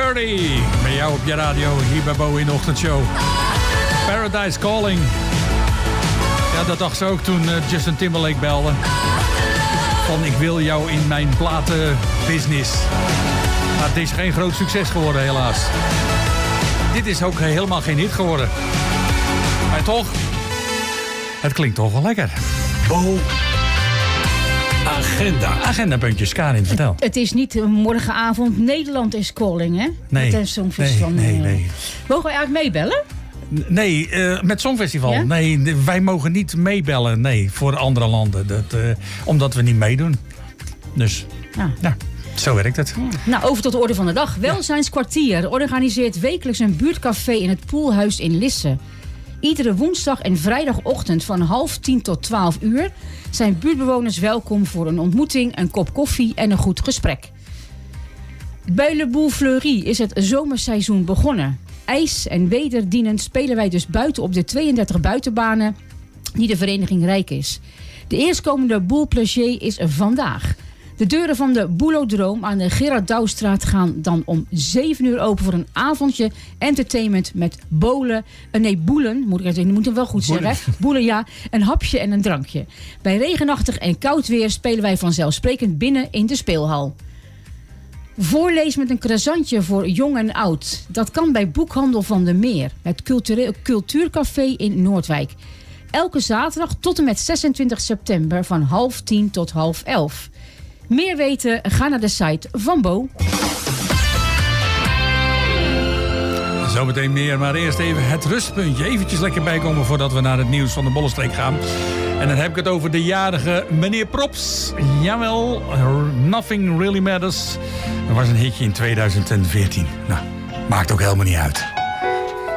Birdie. Met jou op je radio, hier bij Bo in de ochtendshow. Paradise Calling. Ja, dat dacht ze ook toen Justin Timberlake belde. Van ik wil jou in mijn platenbusiness. Maar het is geen groot succes geworden, helaas. Dit is ook helemaal geen hit geworden. Maar toch, het klinkt toch wel lekker. Bo. Agendapuntjes, Karin, vertel. Het is niet morgenavond Nederland is calling, hè? Nee. Met een songfestival. Nee. Mogen wij eigenlijk meebellen? Nee, met Songfestival. Ja? Nee, wij mogen niet meebellen. Nee, voor andere landen. Omdat we niet meedoen. Dus, ja, zo werkt het. Ja. Nou, over tot de orde van de dag. Welzijnskwartier organiseert wekelijks een buurtcafé in het Poelhuis in Lisse. Iedere woensdag en vrijdagochtend van 9:30 tot 12 uur... zijn buurtbewoners welkom voor een ontmoeting, een kop koffie en een goed gesprek. Bij Le Boule Fleury is het zomerseizoen begonnen. IJs en wederdienend spelen wij dus buiten op de 32 buitenbanen die de vereniging rijk is. De eerstkomende Boule Plagé is vandaag. De deuren van de Boulodroom aan de Gerard Douwstraat gaan dan om 7 uur open voor een avondje entertainment met bolen, moet het wel goed zeggen. Boelen, ja, een hapje en een drankje. Bij regenachtig en koud weer spelen wij vanzelfsprekend binnen in de speelhal. Voorlees met een croissantje voor jong en oud. Dat kan bij Boekhandel van de Meer, het cultuurcafé in Noordwijk. Elke zaterdag tot en met 26 september van 9:30 tot 10:30. Meer weten? Ga naar de site van Bo. Zometeen meer, maar eerst even het rustpuntje. Eventjes lekker bijkomen voordat we naar het nieuws van de Bollenstreek gaan. En dan heb ik het over de jarige meneer Props. Jawel, Nothing Really Matters. Dat was een hitje in 2014. Nou, maakt ook helemaal niet uit.